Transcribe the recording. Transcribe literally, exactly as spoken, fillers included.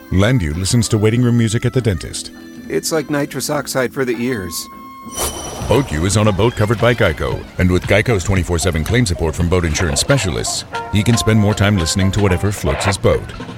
Landu listens to waiting room music at the dentist. It's like nitrous oxide for the ears. BoatU is on a boat covered by Geico, and with Geico's twenty-four seven claim support from boat insurance specialists, he can spend more time listening to whatever floats his boat.